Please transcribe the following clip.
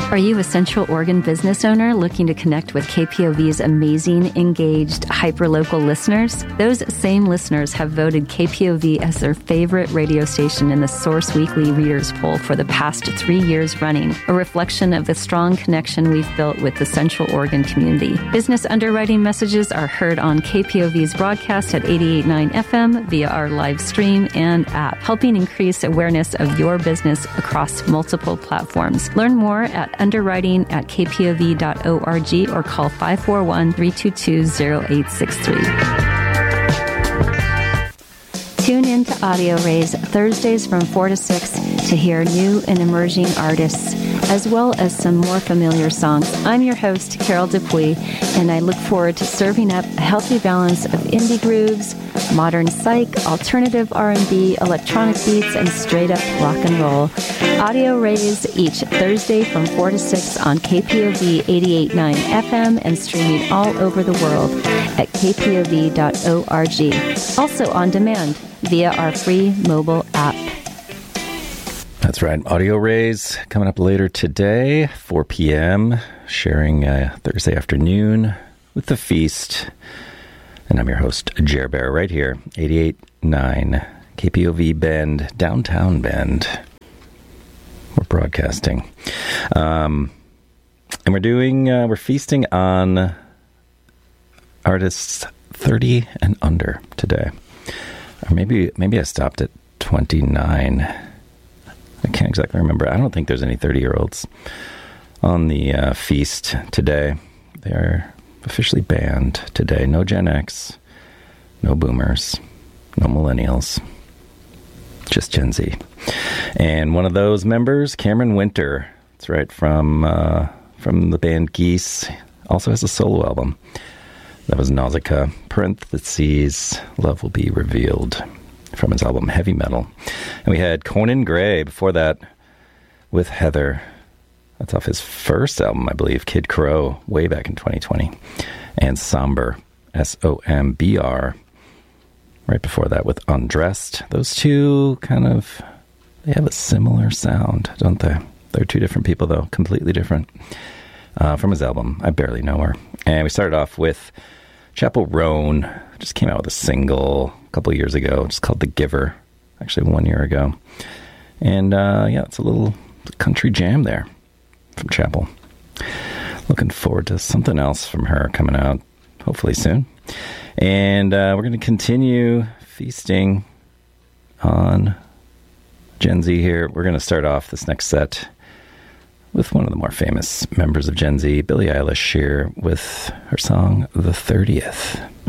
Are you a Central Oregon business owner looking to connect with KPOV's amazing, engaged, hyperlocal listeners? Those same listeners have voted KPOV as their favorite radio station in the Source Weekly Readers Poll for the past 3 years running, a reflection of the strong connection we've built with the Central Oregon community. Business underwriting messages are heard on KPOV's broadcast at 88.9 FM via our live stream and app, helping increase awareness of your business across multiple platforms. Learn more at underwriting@kpov.org or call 541-322-0863. Tune in to Audio Rays Thursdays from 4 to 6 to hear new and emerging artists, as well as some more familiar songs. I'm your host, Carol Dupuy, and I look forward to serving up a healthy balance of indie grooves, modern psych, alternative R&B, electronic beats, and straight-up rock and roll. Audio Rays each Thursday from 4 to 6 on KPOV 88.9 FM and streaming all over the world at kpov.org. Also on demand via our free mobile app. That's right. Audio Rays coming up later today, 4 p.m., sharing Thursday afternoon with The Feast. And I'm your host, Jer Bear, right here, 88.9 KPOV Bend, downtown Bend. We're broadcasting. And we're feasting on artists 30 and under today. Or maybe I stopped at 29. I can't exactly remember. I don't think there's any 30-year-olds on the feast today. They are officially banned today. No Gen X, no Boomers, no Millennials, just Gen Z. And one of those members, Cameron Winter, that's right, from the band Geese, also has a solo album. That was Nausicaa, parentheses, Love Will Be Revealed, from his album Heavy Metal. And we had Conan Gray before that with Heather. That's off his first album, I believe, Kid Crow, way back in 2020. And Somber, S-O-M-B-R, right before that with Undressed. Those two they have a similar sound, don't they? They're two different people, though, completely different. From his album, I Barely Know Her. And we started off with Chapel Roan, just came out with a single a couple of years ago, just called The Giver, actually 1 year ago. And it's a little country jam there from Chapel. Looking forward to something else from her coming out, hopefully soon. And we're going to continue feasting on Gen Z here. We're going to start off this next set with one of the more famous members of Gen Z, Billie Eilish, here with her song, The 30th.